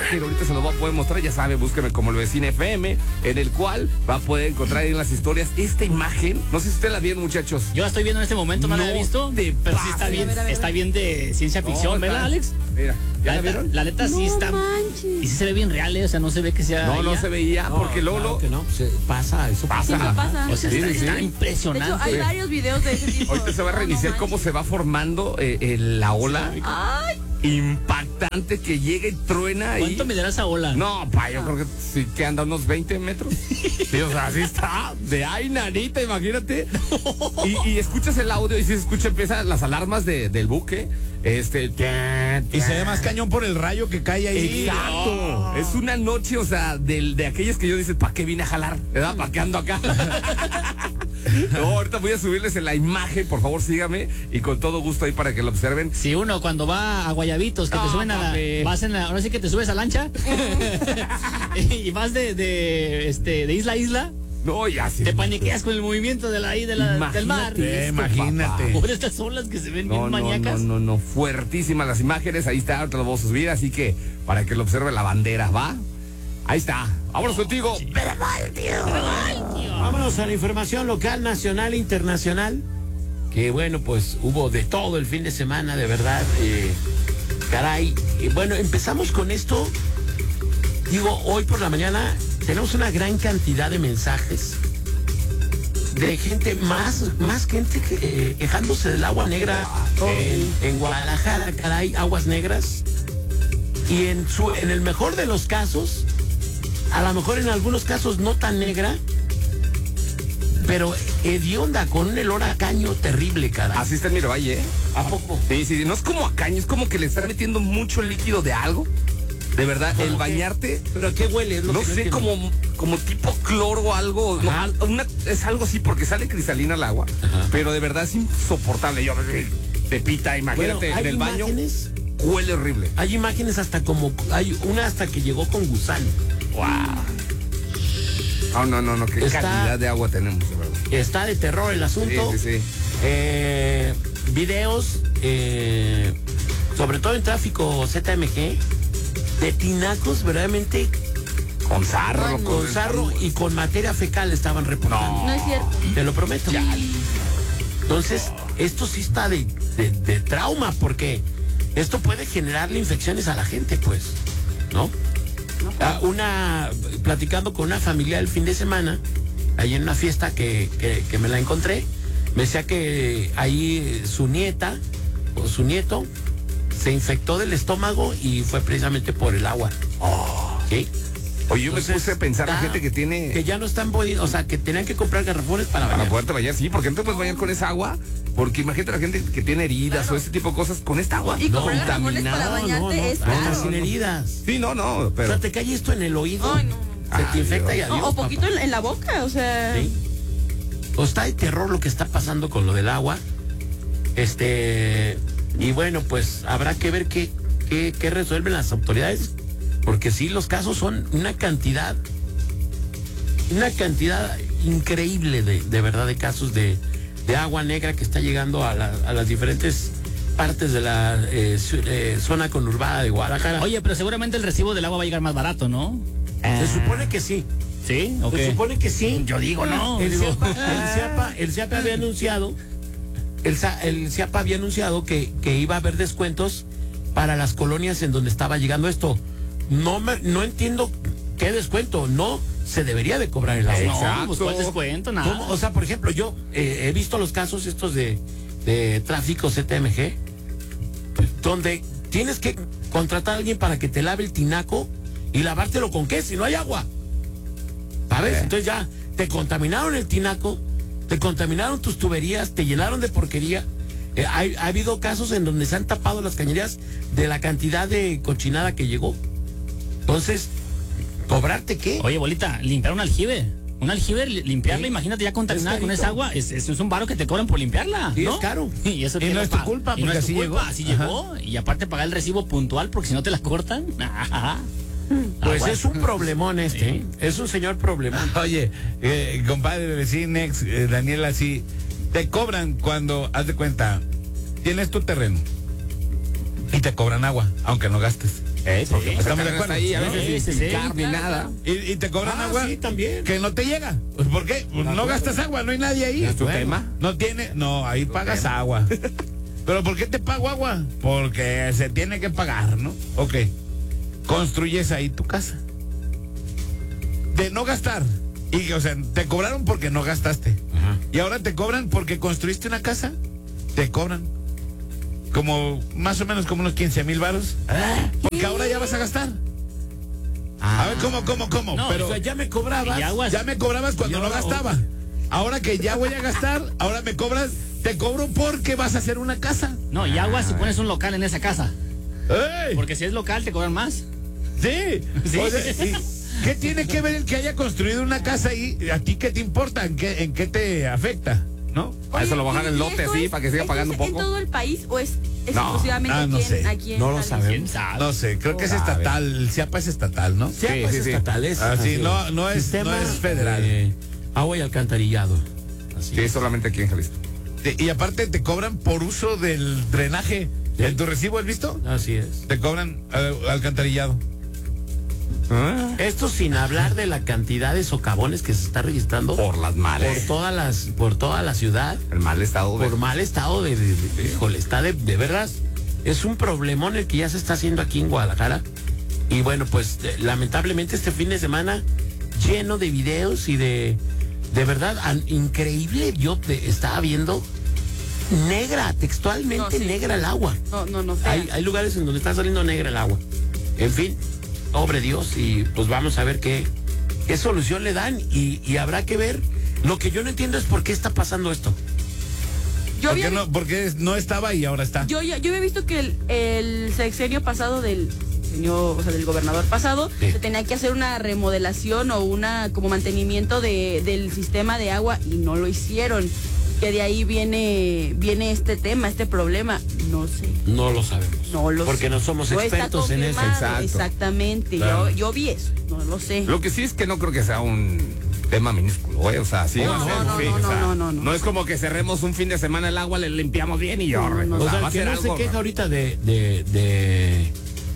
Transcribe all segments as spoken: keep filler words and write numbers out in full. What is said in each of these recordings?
imagen, ahorita se lo voy a poder mostrar, ya sabe, búsqueme como el vecino F M, en el cual va a poder encontrar ahí en las historias esta imagen. No sé si ustedes la vieron, muchachos. Yo la estoy viendo en este momento, no, no la he visto, pero sí está bien, a ver, a ver. está bien de ciencia ficción, No, ¿verdad, está- Alex? Mira, ¿ya la, La neta, vieron? la neta sí No está. manches. Y sí se ve bien real, ¿eh? O sea, no se ve que sea. No, no ella. se veía, No, porque luego claro lo- que no, se pasa, eso pasa. Sí, eso pasa. O sea, Sí, está, sí, está sí. De impresionante. hecho, hay varios videos de ese tipo. ahorita se va a No, no reiniciar cómo manches. se va formando eh, eh, la ola. Ay, Impactante que llega y truena ahí. ¿Cuánto medirá esa ola? No, pa, yo creo que sí que anda unos veinte metros. Sí, o sea, así está. De ahí, nanita, imagínate. Y, y escuchas el audio y si se escucha, empiezan las alarmas de, del buque. Este. Y se ve más cañón por el rayo que cae ahí. Exacto. Es una noche, o sea, del, de aquellas que yo dices, ¿para qué vine a jalar? ¿Verdad? ¿Para qué ando acá? No, ahorita voy a subirles en la imagen, por favor, sígame. Y con todo gusto ahí para que lo observen. Si uno cuando va a Guayabitos, que No, te suben a la, papi. vas en la, ahora sí que te subes a lancha y vas de, de, este, de isla a isla, No, ya sí. te paniqueas con el movimiento de la, ahí de la, del mar. Imagínate Eh, esto, imagínate. papá. Por estas olas que se ven No, bien no, maníacas. no, no, no, fuertísimas las imágenes, ahí está, ahorita lo vamos a subir, así que para que lo observe la bandera, ¿va? Ahí está, vámonos contigo. Vámonos a la información local, nacional e internacional. Que bueno, pues hubo de todo el fin de semana, de verdad. Eh, caray. Y bueno, empezamos con esto. Digo, hoy por la mañana tenemos una gran cantidad de mensajes de gente, más, más gente que, eh, quejándose del agua negra en, en Guadalajara, caray, aguas negras. Y en, su, en el mejor de los casos, a lo mejor en algunos casos no tan negra, pero hedionda, con un olor a caño terrible, caray. Así está en Miravalle, ¿eh? ¿A poco? Sí, sí, sí, no es como a caño, es como que le están metiendo mucho líquido de algo. De verdad, el ¿Cómo qué? bañarte, ¿Pero a qué huele? Es lo no que sé, entiendo. como, como tipo cloro o algo. No, Ajá. una- es algo así, porque sale cristalina el agua, Ajá. pero de verdad es insoportable. Yo, de pita, imagínate, Bueno, hay en el baño, imágenes, huele horrible. hay imágenes hasta como, hay una hasta que llegó con gusano. Wow. No, no, no, no, qué Está- calidad de agua tenemos, de verdad. Está de terror el asunto. Sí, sí, sí. Eh, videos, eh, sobre todo en tráfico Z M G, de tinacos verdaderamente Con sarro, con sarro y con materia fecal estaban reportando. no es cierto. Te lo prometo. Entonces, esto sí está de, de- de trauma, porque esto puede generarle infecciones a la gente, pues, ¿no? Ah, una, platicando con una familia el fin de semana, ahí en una fiesta que, que- que me la encontré, me decía que ahí su nieta o su nieto se infectó del estómago y fue precisamente por el agua. ¿Sí? Oye, yo me Entonces, puse a pensar la está- gente que tiene... Que ya no están pudiendo, o sea, que tenían que comprar garrafones para Para bañar. poderte bañar, sí, porque no te puedes bañar con esa agua. Porque imagínate la gente que tiene heridas o ese tipo de cosas con esta agua. Y No, comprar garrafones para contaminada. bañarte no, no, es hasta caro. sin heridas. Sí, no, no, O pero... sea, te cae esto en el oído, Ay, no. se Ay, te infecta y Dios. adiós. O, o poquito papá. en, en la boca, o sea. ¿Sí? O está de terror lo que está pasando con lo del agua. Este, y bueno, pues habrá que ver qué, qué, qué resuelven las autoridades. Porque sí, los casos son una cantidad, una cantidad increíble de, de verdad de casos de, de agua negra que está llegando a, la- a las diferentes partes de la eh, su- eh, zona conurbada de Guadalajara. Oye, pero seguramente el recibo del agua va a llegar más barato, ¿no? Se supone que sí. ¿Sí? ¿O Se qué? supone que sí. Yo digo no. El digo- CIAPA, el CIAPA, el CIAPA había anunciado, el, Sa- el CIAPA había anunciado que, que iba a haber descuentos para las colonias en donde estaba llegando esto. No me, no entiendo qué descuento. No se debería de cobrar el agua. No, Exacto. pues cuál descuento, nada. ¿Cómo? O sea, por ejemplo, yo eh, he visto los casos estos de, de tráfico Z M G, donde tienes que contratar a alguien para que te lave el tinaco y lavártelo con qué, si no hay agua. ¿Sabes? Eh. Entonces ya te contaminaron el tinaco, te contaminaron tus tuberías, te llenaron de porquería. Eh, hay- ha habido casos en donde se han tapado las cañerías de la cantidad de cochinada que llegó. Entonces, ¿cobrarte qué? Oye, bolita, limpiar un aljibe. Un aljibe, li- limpiarla, Sí. imagínate ya contaminada Es con carito. esa agua. Es, es, es un varo que te cobran por limpiarla. Sí, ¿no? es caro. Y, eso Y te no lo es tu pa- culpa, y no porque es tu así culpa, llegó. Así Ajá. llegó. Y aparte pagar el recibo puntual porque si no te la cortan. Ajá. Pues Agua. es un problemón este, ¿eh? Es un señor problemón. Oye, eh, compadre vecinex, eh, Daniela, sí, te cobran cuando, haz de cuenta, tienes tu terreno y te cobran agua, aunque no gastes. ¿Eh? Porque pues, Estamos de el acuerdo. está ahí, a veces Sí, sin, sí, sin sí. car ni nada. Y, y te cobran Ah, agua sí, también. que no te llega. Pues, ¿por qué? Pues no gastas agua, no hay nadie ahí. ¿Es tu Bueno. tema? No tiene, no, ahí pagas agua. ¿Pero por qué te pago agua? Porque se tiene que pagar, ¿no? Ok. Construyes ahí tu casa. De no gastar. Y, o sea, te cobraron porque no gastaste. Ajá. Y ahora te cobran porque construiste una casa. Te cobran. Como, más o menos como unos quince mil varos. Porque ahora ya vas a gastar. A ver, ¿cómo, cómo, cómo? No, Pero O sea, ya me cobrabas. Y aguas. ya me cobrabas cuando Y no ahora- gastaba. Ahora que ya voy a gastar, ahora me cobras, te cobro porque vas a hacer una casa. No, y agua si pones un local en esa casa. ¡Ey! Porque si es local te cobran más. Sí. Sí. O sea, ¿y ¿qué tiene que ver el que haya construido una casa ahí? ¿A ti qué te importa? ¿En qué, en qué te afecta? ¿No? A eso lo bajan Oye, el ¿y lote esto así es- para que siga esto pagando es un ¿En poco? todo el país o es No. exclusivamente Ah, no aquí, en, sé. aquí en No lo Jalisco? sabemos. ¿Quién sabe? No sé, creo que es A ver. estatal. El CIAPA es estatal, ¿no? Sí, Sí, pues sí, sí. estatales. Ah, sí, Así no- no es- Sistema, no es federal. eh, agua y alcantarillado. Así. Sí, solamente aquí en Jalisco. Te- Y aparte te cobran por uso del drenaje. Sí. ¿En tu recibo has visto? Así es. Te cobran eh, alcantarillado. Esto sin hablar de la cantidad de socavones que se está registrando Por las por males. todas las, por toda la ciudad, El mal estado de... por mal estado de, de- de- híjole, está de, de verdad, es un problemón el que ya se está haciendo aquí en Guadalajara. Y bueno, pues eh, lamentablemente este fin de semana lleno de videos y de, de verdad, an- increíble. Yo te estaba viendo negra, textualmente No, sí. negra el agua. No, no, no. fea. Hay, hay lugares en donde está saliendo negra el agua. En fin, pobre Dios, y pues vamos a ver qué, qué solución le dan y, y habrá que ver. Lo que yo no entiendo es por qué está pasando esto. Yo ¿Por qué había, no? Porque no estaba y ahora está. yo, yo, yo había visto que el, el sexenio pasado del señor, o sea, del gobernador pasado, Sí. se tenía que hacer una remodelación o una como mantenimiento de, del sistema de agua y no lo hicieron. Que de ahí viene viene este tema, este problema. No sé. No lo sabemos. No lo Porque sé. no somos No está expertos en eso. confirmado, Exacto. Exactamente. Claro. Yo, yo vi eso. No lo sé. Lo que sí es que no creo que sea un tema minúsculo, ¿eh? O sea, sí. No, va a ser, no, sí, no, o sea, no, no, no. no es como que cerremos un fin de semana el agua, le limpiamos bien y yo. No, no, no. O sea, va a el que ser no se algo- queja ahorita de, de, de,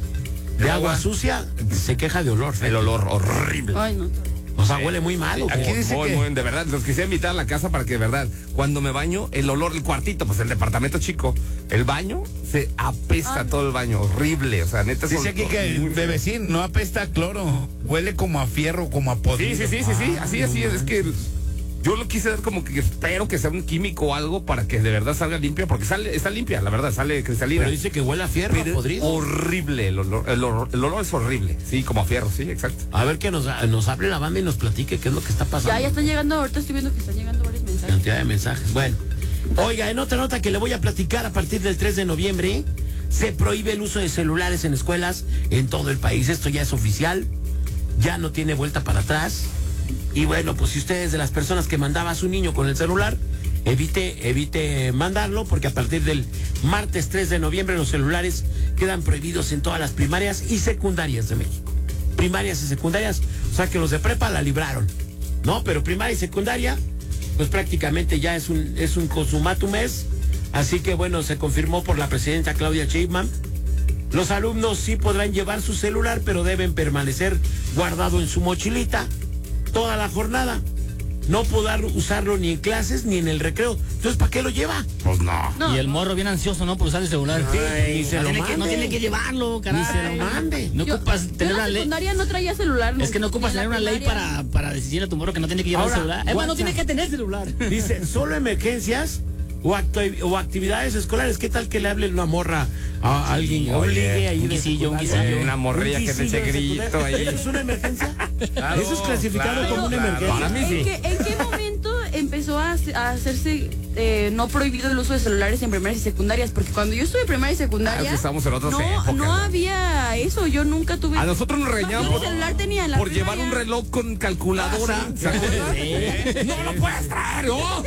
de agua sucia, se queja de olor. El olor horrible. Ay, no. O sea, huele muy mal. ¿o qué? Aquí dice Muy, que- muy, de verdad, los quise invitar a la casa para que de verdad, cuando me baño, el olor, el cuartito, pues el departamento chico, el baño, se apesta Ah. todo el baño, horrible, o sea, neta. es Dice aquí olor que muy el feo. bebecín no apesta a cloro. Huele como a fierro, como a podrido. Sí, sí, sí, sí, sí, así, así es, es que yo lo quise dar como que espero que sea un químico o algo para que de verdad salga limpia, porque sale, está limpia, la verdad, sale cristalina. Pero dice que huele a fierro, Pero es podrido. horrible el olor, el olor, el olor es horrible, sí, como a fierro, sí, exacto. A ver que nos, nos hable la banda y nos platique qué es lo que está pasando. Ya, ya están llegando, ahorita estoy viendo que están llegando varios mensajes. Cantidad de mensajes. Bueno, oiga, en otra nota que le voy a platicar a partir del tres de noviembre, se prohíbe el uso de celulares en escuelas en todo el país. Esto ya es oficial, ya no tiene vuelta para atrás. Y bueno, pues si usted es de las personas que mandaba a su niño con el celular, evite, evite mandarlo, porque a partir del martes tres de noviembre los celulares quedan prohibidos en todas las primarias y secundarias de México. Primarias y secundarias, o sea que los de prepa la libraron, ¿no? Pero primaria y secundaria, pues prácticamente ya es un, es un consumatum es. Así que bueno, se confirmó por la presidenta Claudia Sheinbaum. Los alumnos sí podrán llevar su celular, pero deben permanecer guardado en su mochilita toda la jornada. No poder usarlo ni en clases ni en el recreo. Entonces, ¿para qué lo lleva? Pues no. No. Y el morro bien ansioso, ¿no? Por usar el celular. Ay, ni se no, lo tiene que, no mande. tiene que llevarlo, caray. Ni se lo mande. No Yo- ocupas yo tener en la una ley. secundaria no traía celular. Es que no ocupas Ni en tener la una ley primaria. para, para decirle a tu morro que no tiene que llevar Ahora, el celular. Es más, no WhatsApp. tiene que tener celular. Dice, solo emergencias o, acti- o actividades escolares. ¿Qué tal que le hable una morra a alguien? A un Oye, ligue ahí un de guisillo, un secundaria? guisillo. Una morrilla Un que te guisillo eche de grito secundaria. ahí. ¿Eso es una emergencia? Claro, Eso es clasificado claro, como una claro. emergencia. Para mí ¿En sí. qué, ¿En qué momento empezó a, hace- a hacerse eh, no prohibido el uso de celulares en primarias y secundarias? Porque cuando yo estuve en primaria y Ah, secundaria, es que estamos en otras no, épocas, no ¿no? había eso. Yo nunca tuve. A nosotros nos regañaban No, por, mi celular tenía en la por primaria. llevar un reloj con calculadora. Ah, sí. ¿Se acuerdan? No lo puedes traer, ¿no?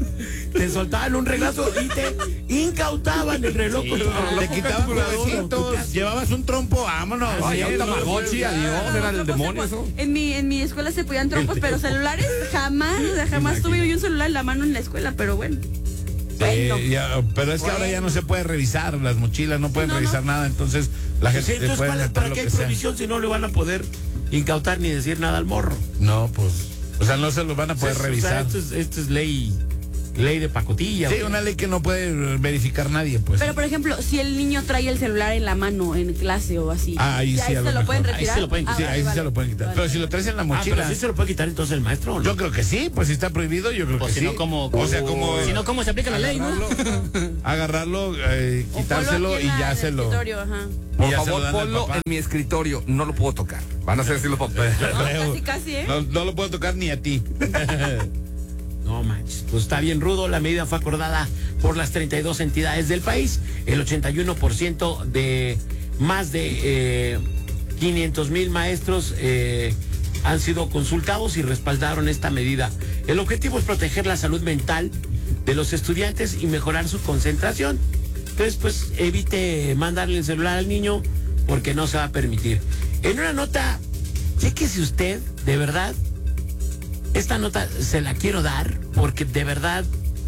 Te soltaban un reglazo y te incautaban el reloj. con tu reloj Te quitaban calculador. huevecitos, llevabas un trompo, vámonos. Ay, Sí, un no, Tamagotchi, adiós, era el Trompos demonio se eso. po- En mi, en mi escuela se podían trompos, pero celulares jamás, o sea, jamás tuve yo un celular en la mano en la escuela, pero bueno. Bueno. Sí, ya, pero es que ahora ya no se puede revisar las mochilas, no pueden no, revisar nada, entonces la Sí, gente entonces, puede ¿para, meter para lo qué que hay sea. provisión si no le van a poder incautar ni decir nada al morro? No, pues, o sea, no se los van a poder O sea, revisar. esto, es, esto es ley, ley de pacotilla. Sí, ¿o qué? una ley que no puede verificar nadie, pues. Pero por ejemplo, si el niño trae el celular en la mano en clase o así, Ah, ahí ¿ya sí, a se lo lo mejor. pueden Ahí retirar? sí lo pueden- Ah, Sí, vale, ahí sí vale. se lo pueden quitar. Vale, Pero si vale. lo traes en la Ah, pero mochila, sí se lo puede quitar entonces el maestro, ¿no? yo creo que sí, pues si está prohibido, yo creo Pues que si sí. no, ¿cómo- o sea, como Si no, ¿cómo se aplica la ley, no? agarrarlo, agarrarlo, eh, O ponlo quitárselo aquí y en la- ya en se el lo. escritorio, ajá. y Por ya se lo favor, dan al ponlo papá. en mi escritorio. No lo puedo tocar. Van a ser así los papeles. No, Creo. casi, casi, ¿eh? No, no lo puedo tocar ni a ti. No manches, pues está bien rudo. La medida fue acordada por las treinta y dos entidades del país. El ochenta y uno por ciento de más de eh, quinientos mil maestros eh, han sido consultados y respaldaron esta medida. El objetivo es proteger la salud mental de los estudiantes y mejorar su concentración. Entonces, pues evite mandarle el celular al niño porque no se va a permitir. En una nota, chéquese usted, de verdad. Esta nota se la quiero dar porque de verdad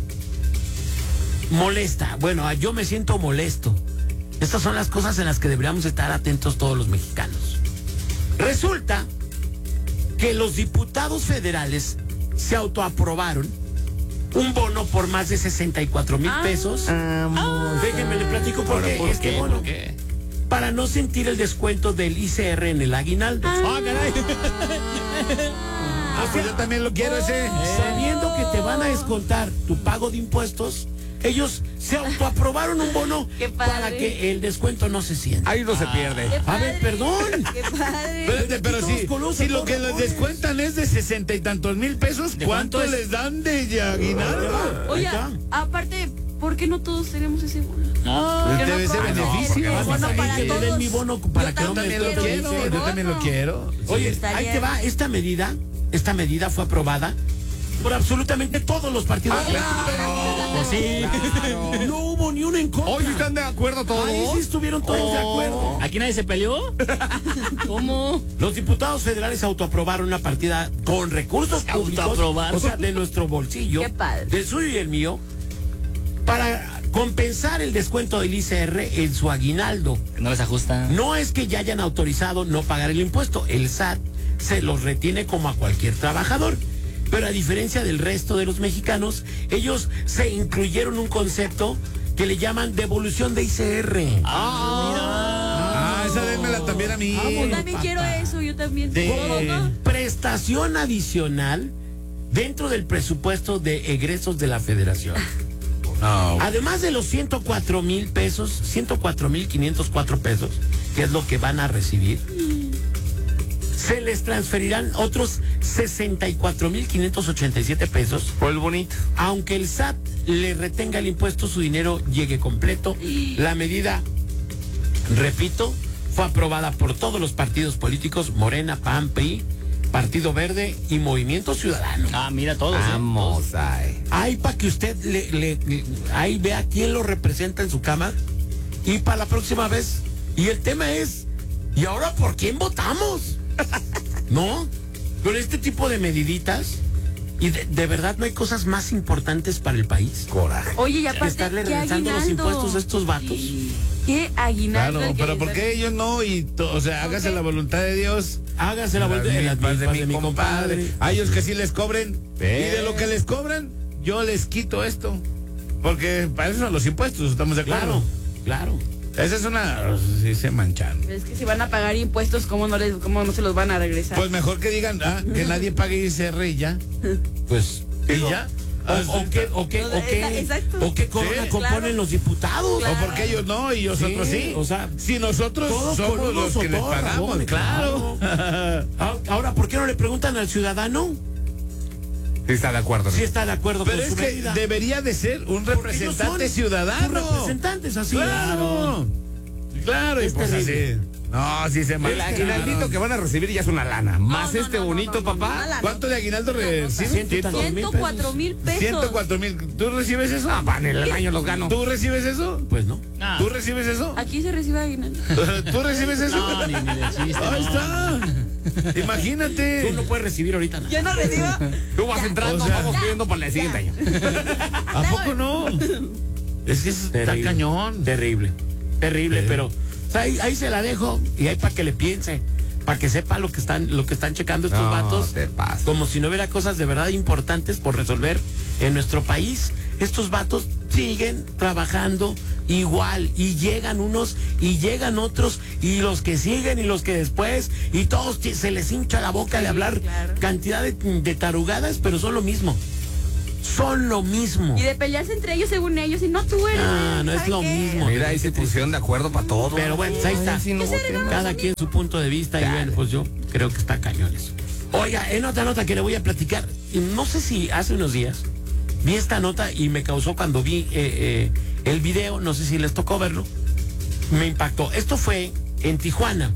molesta. Bueno, yo me siento molesto. Estas son las cosas en las que deberíamos estar atentos todos los mexicanos. Resulta que los diputados federales se autoaprobaron un bono por más de sesenta y cuatro mil pesos. Ah, déjenme le platico por qué. ¿Por Este qué? bono, ¿Por qué? para no sentir el descuento del I C R en el aguinaldo. Ah, caray. Ah, pues yo también lo quiero ese. Sabiendo que te van a descontar tu pago de impuestos, ellos se autoaprobaron un bono Qué padre. para que el descuento no se sienta. Ahí no se pierde. Qué A ver, padre, perdón. Qué padre. Espérate, pero Todos si, conocen si lo los que les razones. descuentan es de sesenta y tantos mil pesos, ¿De ¿cuánto, cuánto es? les dan de aguinaldo? Oye, Ahí está. aparte, ¿por qué no todos tenemos ese bono? No. Que Te no ese cobran beneficio. el Vas a bono salir para que te den todos. mi bono para Yo que no me también También lo quiero quiero, ese yo también lo bono. quiero. Oye, Está ahí te bien. va, esta medida, esta medida fue aprobada por absolutamente todos los partidos. Pues sí. No hubo ni uno en contra. Hoy están de acuerdo todos. Ahí sí estuvieron todos de acuerdo. ¿Aquí nadie se peleó? ¿Cómo? Los diputados federales autoaprobaron una partida con recursos públicos, Autoaprobaron. o sea, de nuestro bolsillo, Qué padre. del suyo y el mío, para compensar el descuento del I C R en su aguinaldo. No les ajusta. No es que ya hayan autorizado no pagar el impuesto, el S A T se los retiene como a cualquier trabajador. Pero a diferencia del resto de los mexicanos, ellos se incluyeron un concepto que le llaman devolución de I C R. Ah, esa démela también a mí. Yo también quiero eso, yo también. De ¿Todo, no? prestación adicional dentro del presupuesto de egresos de la federación. No. Además de los ciento cuatro mil pesos, ciento cuatro mil quinientos cuatro pesos, que es lo que van a recibir, se les transferirán otros sesenta y cuatro mil quinientos ochenta y siete pesos, Por el bonito. aunque el S A T le retenga el impuesto, su dinero llegue completo. La medida, repito, fue aprobada por todos los partidos políticos, Morena, P A N, P R I, Partido Verde y Movimiento Ciudadano. Ah, mira todos. ¿eh? Vamos, ay. Ahí para que usted le, le- le- ahí vea quién lo representa en su cama y para la próxima vez. Y el tema es, ¿y ahora por quién votamos? ¿No? Con este tipo de mediditas, y de, de verdad no hay cosas más importantes para el país Coraje. Oye, y que aparte, estarle ¿qué regresando los aguinaldo? impuestos a estos vatos. ¿Qué aguinaldo? Claro, el que pero les ¿por dan? qué ellos no? Y to- o sea, hágase qué? la voluntad de Dios. Hágase la vuelta Las de las milpas milpas de mi compadre. A ellos que sí les cobren. Ve. Y de lo que les cobran, yo les quito esto. Porque para eso son los impuestos, ¿estamos de acuerdo? Claro, claro. Esa es una... Sí se manchan. Es que si van a pagar impuestos, ¿cómo no, les, cómo no se los van a regresar? Pues mejor que digan, ah, que nadie pague I C R y ya. Pues, ¿Y ya? O, o qué, o qué, o qué, Exacto. o qué corona Sí, componen claro. los diputados. Claro. O porque ellos no y nosotros Sí, sí. o sea, si nosotros todos somos con los unos que les sotorra, pagamos, hombre, claro. Ah, Ahora, ¿por qué no le preguntan al ciudadano Sí está de acuerdo. si está de acuerdo Pero con es su que medida? debería de ser un Porque ellos representante son ciudadano. sus representantes, así. Claro. Claro, y Es pues terrible. así. No, sí se El mancha. aguinaldito que van a recibir ya es una lana. Más no, este no, no, bonito, no, no, papá. no, no, ¿Cuánto de aguinaldo recibes? Ciento y tantos mil ciento cuatro mil pesos. ciento cuatro mil. ¿Tú recibes eso? Ah, van en el año los gano. ¿Tú recibes eso? Pues no. Ah. ¿Tú recibes eso? Aquí se recibe aguinaldo. ¿Tú recibes eso? No, ni, ni de chiste. Ahí no. está. Imagínate. Tú no puedes recibir ahorita nada. Yo no recibo. Tú vas entrando, o sea, vamos pidiendo para el siguiente año. ¿A poco no? Es que está Terrible. cañón. Terrible, terrible, Sí. pero o sea, ahí, ahí se la dejo y ahí para que le piense, para que sepa lo que están, lo que están checando estos No, vatos, te pasa. como si no hubiera cosas de verdad importantes por resolver en nuestro país. Estos vatos siguen trabajando igual y llegan unos y llegan otros y los que siguen y los que después y todos ti- se les hincha la boca de Sí, hablar claro. cantidad de, de tarugadas, pero son lo mismo. Son lo mismo. Y de pelearse entre ellos según ellos y no tú eres. Ah, no es ¿sabes lo qué? mismo. Mira, ahí se pusieron de acuerdo para todo. Pero bueno, pues ahí está. Ay, sí, no, tema. Cada quien su punto de vista y Dale. bueno, pues yo creo que está cañón eso. Oiga, en otra nota que le voy a platicar, y no sé si hace unos días vi esta nota y me causó cuando vi eh, eh, el video, no sé si les tocó verlo, me impactó. Esto fue en Tijuana.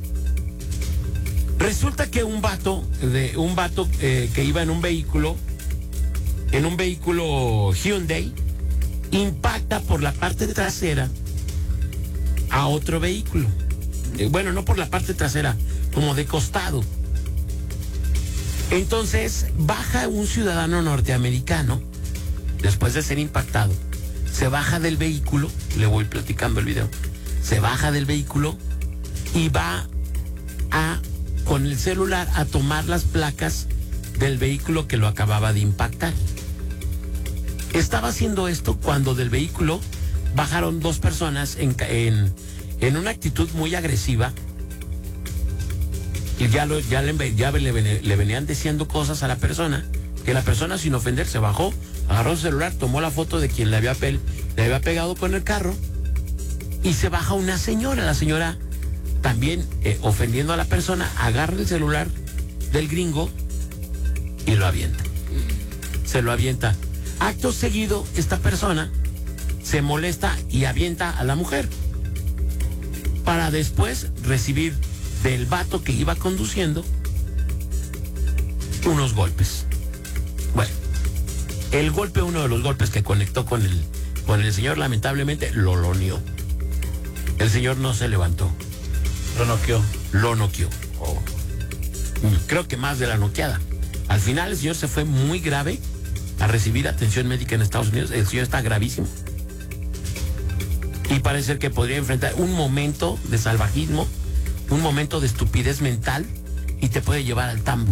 Resulta que un vato, de, un vato eh, que iba en un vehículo, en un vehículo Hyundai, impacta por la parte trasera a otro vehículo. Eh, bueno, no por la parte trasera, como de costado. Entonces baja un ciudadano norteamericano, después de ser impactado, se baja del vehículo, le voy platicando el video, se baja del vehículo y va a, con el celular, a tomar las placas del vehículo que lo acababa de impactar. Estaba haciendo esto cuando del vehículo bajaron dos personas en, ca- en, en una actitud muy agresiva. Y ya, lo, ya, le, ya le, ven- le venían diciendo cosas a la persona, que la persona sin ofender se bajó, agarró su celular, tomó la foto de quien le había, pel- le había pegado con el carro y se baja una señora. La señora también eh, ofendiendo a la persona, agarra el celular del gringo y lo avienta. Se lo avienta. Acto seguido, esta persona se molesta y avienta a la mujer para después recibir del vato que iba conduciendo unos golpes. Bueno, el golpe, uno de los golpes que conectó con el, con el señor, lamentablemente lo loneó. El señor no se levantó, Lo noqueó. lo noqueó. Creo que más de la noqueada. Al final el señor se fue muy grave a recibir atención médica en Estados Unidos. El señor está gravísimo. Y parece ser que podría enfrentar un momento de salvajismo, un momento de estupidez mental y te puede llevar al tambo.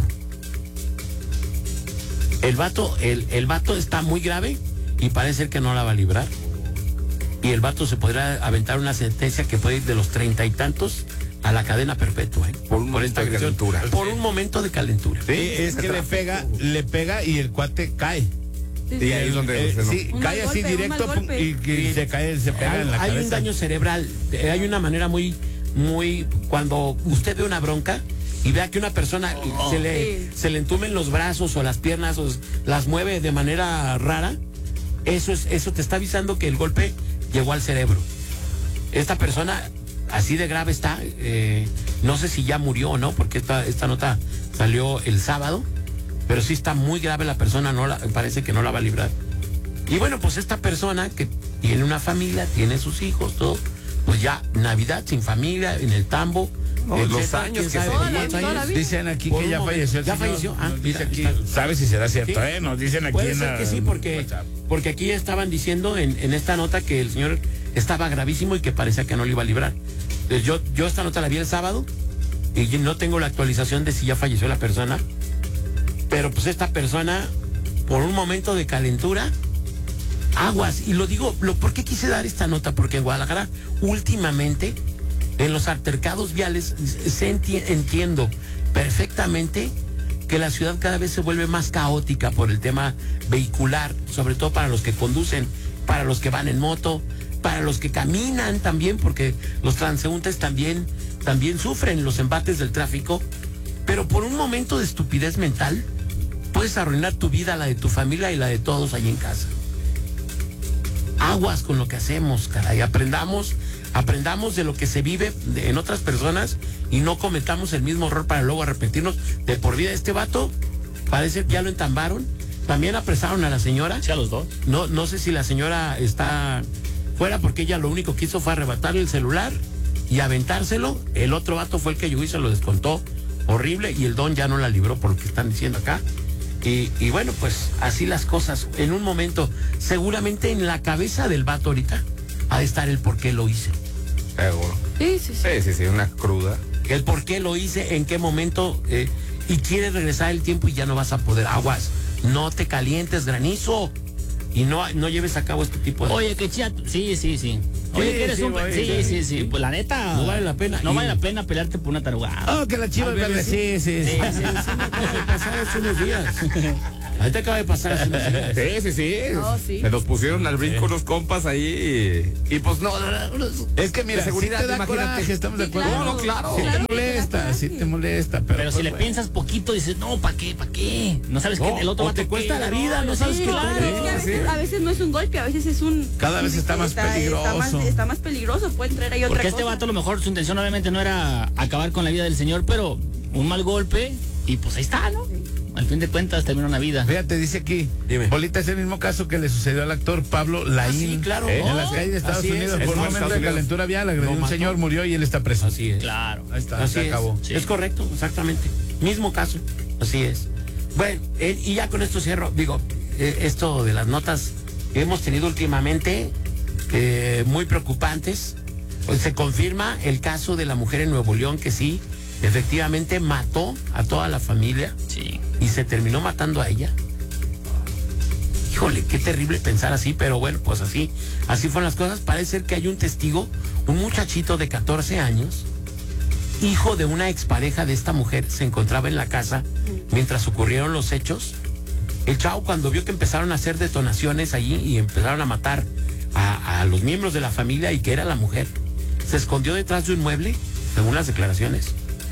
El vato, el, el vato está muy grave y parece ser que no la va a librar. Y el vato se podrá aventar una sentencia que puede ir de los treinta y tantos a la cadena perpetua, ¿eh? Por un momento de agresión. calentura. Por un momento de calentura. Sí, es que le pega, le pega y el cuate cae. Sí, Y sí. ahí es donde Eh, se sí, Un cae mal así golpe, un directo mal golpe. y que se cae, se pega Hay, en la hay cabeza. un daño cerebral, eh, hay una manera muy, muy, cuando usted ve una bronca y vea que una persona se le, Sí. se le entumen los brazos o las piernas o s- las mueve de manera rara, eso es, eso te está avisando que el golpe llegó al cerebro. Esta persona así de grave está, eh, no sé si ya murió o no, porque esta, esta nota salió el sábado, pero sí está muy grave la persona, no la, parece que no la va a librar. Y bueno, pues esta persona que tiene una familia, tiene sus hijos, todo, pues ya Navidad sin familia, en el tambo. No, etcétera, los años quién que sabe se cuántos vienen. Toda la años. vida. Dicen aquí Por que un ya momento. falleció el ¿Ya señor. falleció? Ah, Nos mira, dice aquí, ahí está. ¿sabes si será cierto? Sí. Eh? Nos dicen aquí Puede en ser la- que sí, porque, WhatsApp. porque aquí estaban diciendo en, en esta nota que el señor estaba gravísimo y que parecía que no lo iba a librar. Entonces yo, yo esta nota la vi el sábado y no tengo la actualización de si ya falleció la persona, pero pues esta persona, por un momento de calentura, aguas. Y lo digo, lo, ¿por qué quise dar esta nota? Porque en Guadalajara, últimamente, en los altercados viales, se enti- entiendo perfectamente que la ciudad cada vez se vuelve más caótica por el tema vehicular, sobre todo para los que conducen, para los que van en moto, para los que caminan también, porque los transeúntes también, también sufren los embates del tráfico, pero por un momento de estupidez mental puedes arruinar tu vida, la de tu familia y la de todos allí en casa. Aguas con lo que hacemos, caray, aprendamos, aprendamos de lo que se vive de- en otras personas y no cometamos el mismo error para luego arrepentirnos de por vida. Este vato parece que ya lo entambaron, también apresaron a la señora. Sí, a los dos. No, no sé si la señora está fuera porque ella lo único que hizo fue arrebatarle el celular y aventárselo. El otro vato fue el que llegó y se lo descontó horrible, y el don ya no la libró por lo que están diciendo acá. Y, y bueno, pues así las cosas. En un momento, seguramente en la cabeza del vato ahorita ha de estar el por qué lo hice. Seguro. Sí, sí, sí. Sí, sí, sí, una cruda. El por qué lo hice, en qué momento, eh, y quieres regresar el tiempo y ya no vas a poder. Aguas, no te calientes, granizo, y no, no lleves a cabo este tipo de... Oye, que chía, sí, sí, sí. Oye, Sí, que eres sí, un... güey, sí, sí. sí, sí, pues la neta... No vale la pena. No Y- vale la pena pelearte por una tarugada. Oh, que la chiva Al verde. Sí, sí, sí. Sí, sí, Acaba de pasar hace unos días. Ahorita acaba de pasar hace unos días. Sí, sí, sí. No, sí. Se nos pusieron al brinco unos compas ahí y, y pues no. Es que mira, De seguridad, sí te da imagínate. coraje, estamos de Sí, acuerdo. claro, No, no, claro. Sí claro te que te da molesta, coraje. sí te molesta. Pero, Pero pues, si le bueno. piensas poquito, dices, no, ¿para qué? ¿Para qué? No sabes No, que el otro o vato te qué, cuesta la vida, no Sí, sabes qué claro, trae. es que a Sí, veces, sí. a veces no es un golpe, a veces es un... Cada vez está más peligroso. Está más, está más peligroso, puede traer ahí otra Porque cosa. este vato a lo mejor su intención obviamente no era acabar con la vida del señor, pero un mal golpe y pues ahí está, ¿no? Al fin de cuentas termina una vida. Fíjate, dice aquí, Dime. Polita, es el mismo caso que le sucedió al actor Pablo Laín. sí, claro. En Oh, las calles de Estados así es. Unidos, Es por un más, momento Estados de Unidos. calentura vial, agredió Lo a un mató. señor, murió y él está preso. Así es. Claro. Ahí está, Así se es. acabó. Sí. Es correcto, exactamente. Mismo caso, así es. Bueno, eh, y ya con esto cierro. Digo, eh, esto de las notas que hemos tenido últimamente, eh, muy preocupantes. Pues se confirma el caso de la mujer en Nuevo León que sí, efectivamente mató a toda la familia Sí. y se terminó matando a ella. Híjole, qué terrible pensar así, pero bueno, pues así, así fueron las cosas. Parece ser que hay un testigo, un muchachito de catorce años, hijo de una expareja de esta mujer, se encontraba en la casa mientras ocurrieron los hechos. El chavo, cuando vio que empezaron a hacer detonaciones allí y empezaron a matar a, a los miembros de la familia y que era la mujer, se escondió detrás de un mueble, según las declaraciones.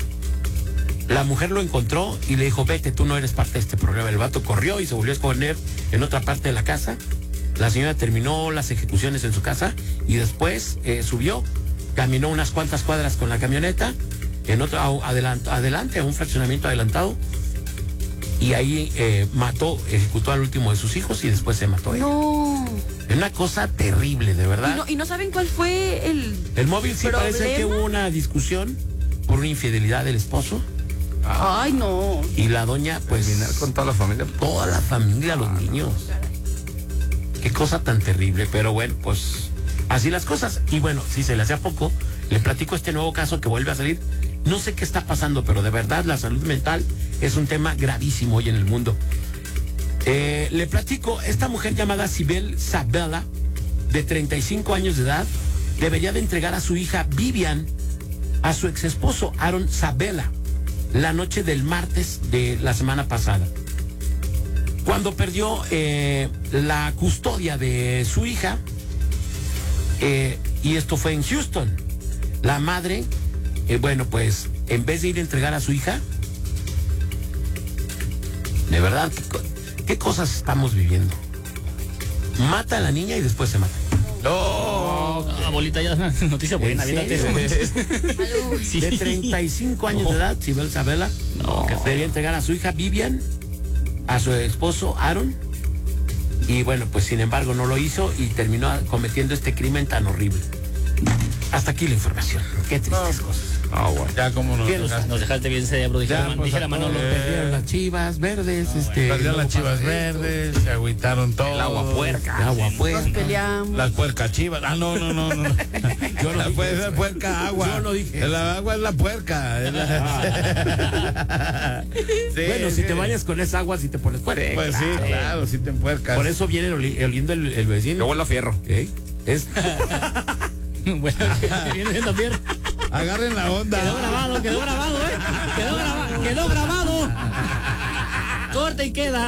La mujer lo encontró y le dijo, vete, tú no eres parte de este problema. El vato corrió y se volvió a esconder en otra parte de la casa. La señora terminó las ejecuciones en su casa y después eh, subió, caminó unas cuantas cuadras con la camioneta, en otro a- adelant- adelante, a un fraccionamiento adelantado, y ahí eh, mató, ejecutó al último de sus hijos y después se mató ella. No. Es una cosa terrible, de ¿Y verdad. no, y no saben cuál fue el... El móvil sí parece que ¿Problema? hubo una discusión por una infidelidad del esposo Ay, no. y la doña, pues... Terminar con toda la familia. toda la familia, los niños. Qué cosa tan terrible, pero bueno, pues así las cosas. Y bueno, si se le hacía poco, le platico este nuevo caso que vuelve a salir. No sé qué está pasando, pero de verdad la salud mental es un tema gravísimo hoy en el mundo. Eh, le platico, esta mujer llamada Sibel Sabella, de treinta y cinco años de edad, debería de entregar a su hija Vivian a su ex esposo Aaron Sabella la noche del martes de la semana pasada. Cuando perdió eh, la custodia de su hija, eh, y esto fue en Houston, la madre, eh, bueno, pues en vez de ir a entregar a su hija, de verdad, ¿qué, co- qué cosas estamos viviendo? Mata a la niña y después se mata. No. Ah, bolita, ya es una noticia buena. ¿En aviéntate serio? eso. Sí. De treinta y cinco años de edad, Sibel Sabella, No. que debía entregar a su hija Vivian, a su esposo Aaron, y bueno, pues sin embargo no lo hizo y terminó cometiendo este crimen tan horrible. Hasta aquí la información. Qué tristes cosas. Ah, bueno. Ya como nos ¿Quién los- dejaste? Nos dejaste bien cerebro, dijera, Ya, Man- pues, dijera Manolo. eh, Perdieron las chivas verdes, este. Perdieron las chivas luego verdes, se agüitaron todo. El agua puerca. el agua Nos fuerte. peleamos. Las puercas chivas. Ah, no, no, no, no. Yo no la dije puerca, eso. puerca agua. Yo no dije El agua es la puerca. es la- Sí, Bueno, si sí. te bañas con esa agua, si te pones fuerte. Pues sí, claro, sí te empuercas. Por eso viene oli- oliendo el, el vecino. Yo huelo a fierro. ¿Eh? Es. Bueno, viene siendo bien. Agarren la onda. Quedó grabado, quedó grabado, ¿eh? Quedó, graba- quedó grabado. Corta y queda.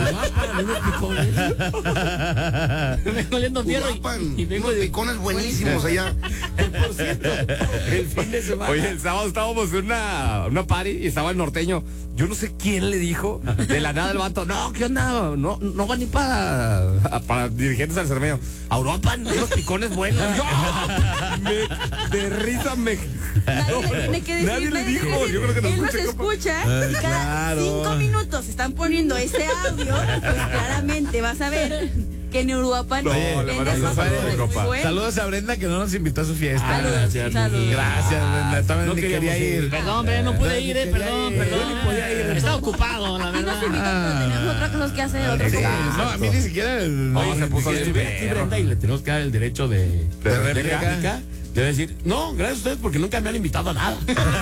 Vengo oliendo fierro y, y vengo de... picones buenísimos allá. Por cierto, el fin de semana. Oye, el sábado estábamos en una, una party y estaba el norteño. Yo no sé quién le dijo, de la nada el vato, no, ¿qué onda? No, no van ni para, para dirigentes al Cermeño. A Europa, no, los picones buenos. Yo, me- de risa me... Nadie le tiene que decir. Nadie le nadie dijo, tiene que yo creo que nos decir. Él nos escucha, compa. escucha Ah, y cada claro. cinco minutos están poniendo ese audio, pues claramente vas a ver que en Uruapan. No, le en mandamos esa un saludo fue- de Europa. fue- Saludos a Brenda que no nos invitó a su fiesta. Saludos, gracias, saludos. Gracias, Brenda. También No ni queríamos quería ir. ir. Perdón, pero no pude No, ir, ni eh, quería perdón, ir. perdón. Yo ni podía ir. Estaba ocupado, la Aquí nos verdad. invitan, pero tenemos otras cosas que hacer. otras Sí. cosas. No, a mí ni siquiera. el- No, se puso Si bien estuviera aquí perro. Brenda y le tenemos que dar el derecho de, De de réplica. réplica, debe decir, no, gracias a ustedes porque nunca me han invitado a nada.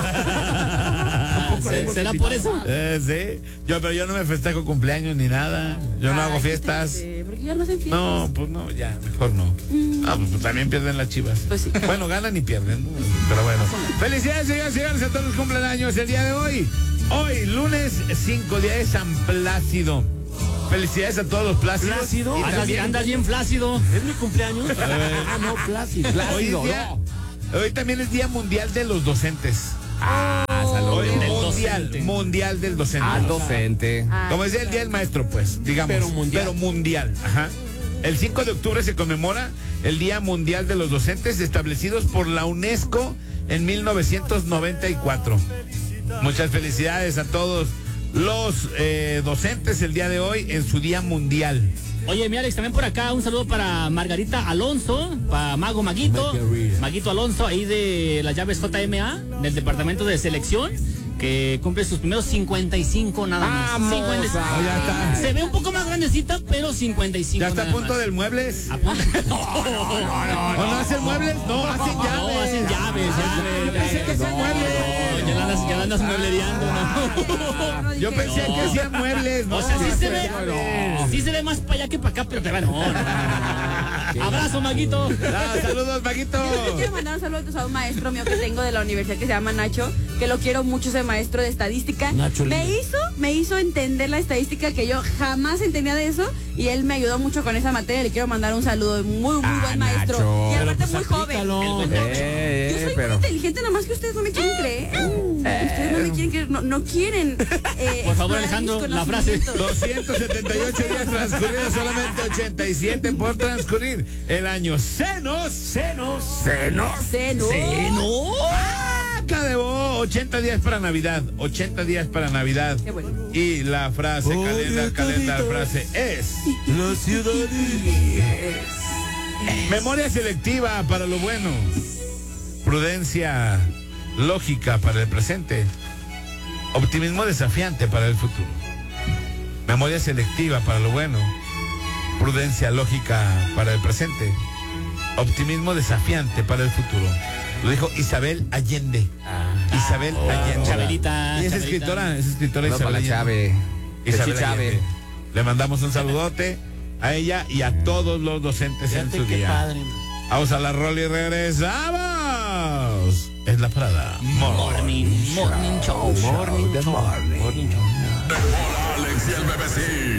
¿Se- ¿Será por eso? Eh, sí. Yo, pero yo no me festejo cumpleaños ni nada. Yo no Ay, hago qué fiestas. triste, Porque ya no hacen fiestas. No, pues no, ya, mejor no. Ah, pues también pierden las Chivas. Pues sí. Bueno, ganan y pierden, ¿no? Pero bueno. Felicidades, señores y señores, a todos los cumpleaños el día de hoy. Hoy, lunes cinco, día de San Plácido. Felicidades a todos los plácidos. ¿Plácido? Y Andas, también- andas bien flácido. ¿Es mi cumpleaños? ah, no, Plácido. Hoy, es día- hoy también es Día Mundial de los Docentes. Ah, saludos. Hoy Del mundial, docente. mundial del docente. Al docente. Ay, Como decía el Día del Maestro, pues, digamos. Pero mundial. Pero mundial, ajá. El cinco de octubre se conmemora el Día Mundial de los Docentes establecidos por la UNESCO en mil novecientos noventa y cuatro. Muchas felicidades a todos los eh, docentes el día de hoy en su Día Mundial. Oye, mi Alex, también por acá un saludo para Margarita Alonso, para Mago Maguito, Margarita. Maguito Alonso, ahí de las llaves J M A, del departamento de selección, que cumple sus primeros cincuenta y cinco nada más. Vamos, cincuenta y cinco. ah, ya está. Se ve un poco más grandecita, pero cincuenta y cinco. ¿Ya está a nada punto más. del muebles? A punto- No, no, no, ¿O no hacen muebles? No, hacen llaves. No, hacen llaves, llaves. Yo pensé que hacían muebles. No, ya la andas, ya la andas mueblereando, ¿no? no Yo dije pensé eso. que hacían muebles. No, O sea, sí se ve, llaves. sí se ve más para allá que para acá, pero te va. No, no, no, no. Abrazo, Maguito. Ah, saludos, Maguito. Yo quiero mandar un saludo a un maestro mío que tengo de la universidad que se llama Nacho, que lo quiero mucho, ese maestro de estadística. Nacho me lindo. hizo, me hizo entender la estadística que yo jamás entendía de eso y él me ayudó mucho con esa materia. Le quiero mandar un saludo, muy, muy Ah, buen maestro. Nacho. Y aparte Pero, muy pues, joven. aplícalo. El- Eh, yo soy pero- muy inteligente, nada más que ustedes no me quieren creer. Ustedes no me quieren creer, no, no quieren. eh, Por favor, explorar mis Alejandro, la frase. conocimientos. doscientos setenta y ocho días transcurridos, solamente ochenta y siete por transcurrir. El año senos. Senos. Senos. Seno. No. Acá de bo, ochenta días para Navidad. ochenta días para Navidad. Qué bueno. Y la frase, calendar, calendar, frase es: La ciudad. memoria selectiva para lo bueno. Prudencia lógica para el presente. Optimismo desafiante para el futuro. Memoria selectiva para lo bueno. Prudencia lógica para el presente. Optimismo desafiante para el futuro. Lo dijo Isabel Allende. Isabel Allende. Chabelita, Y es Chabelita. escritora, es escritora No, para Isabel la Allende. Chave. Isabel Pechi Chave. Allende. Le mandamos un saludote a ella y a todos los docentes en Fíjate su qué día. padre. Vamos a la rol y regresamos. Es la Prada. Morning, morning show. Morning show. Morning show. Alex y el bebecín.